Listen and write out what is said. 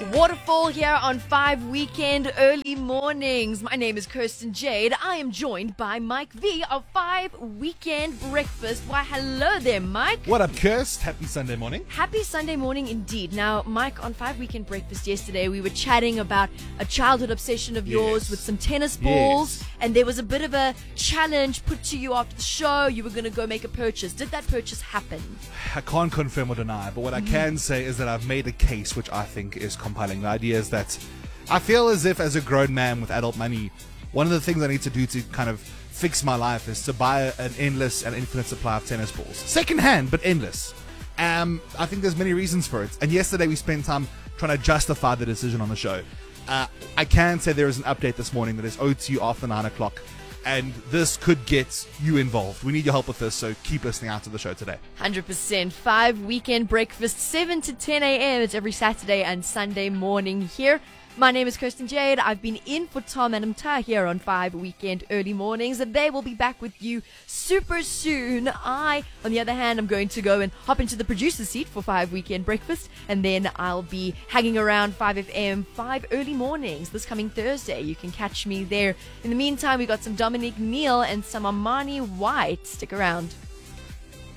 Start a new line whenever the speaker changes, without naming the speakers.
Waterfall here on 5 Weekend Early Mornings. My name is Kirsten Jade. I am joined by Mike V of 5 Weekend Breakfast. Why, hello there, Mike.
What up, Kirst? Happy Sunday morning.
Happy Sunday morning indeed. Now, Mike, on 5 Weekend Breakfast yesterday, we were chatting about a childhood obsession of yours
Yes.
with some tennis balls.
Yes.
And there was a bit of a challenge put to you after the show. You were going to go make a purchase. Did that purchase happen?
I can't confirm or deny, but what I can say is that I've made a case which I think is compelling. The idea is that I feel as if, as a grown man with adult money, one of the things I need to do to kind of fix my life is to buy an endless and infinite supply of tennis balls. Second hand, but endless. I think there's many reasons for it. And yesterday we spent time trying to justify the decision on the show. I can say there is an update this morning that is owed to you after 9 o'clock. And this could get you involved. We need your help with this, so keep listening out to the show today.
100%. 5 Weekend Breakfast, 7 to 10 a.m. It's every Saturday and Sunday morning here. My name is Kirsten Jade. I've been in for Tom and Mta here on 5 Weekend Early Mornings, and they will be back with you super soon. I, on the other hand, am going to go and hop into the producer's seat for 5 Weekend Breakfast, and then I'll be hanging around 5FM 5 Early Mornings this coming Thursday. You can catch me there. In the meantime, we got some Dominic Neal and some Armani White. Stick around.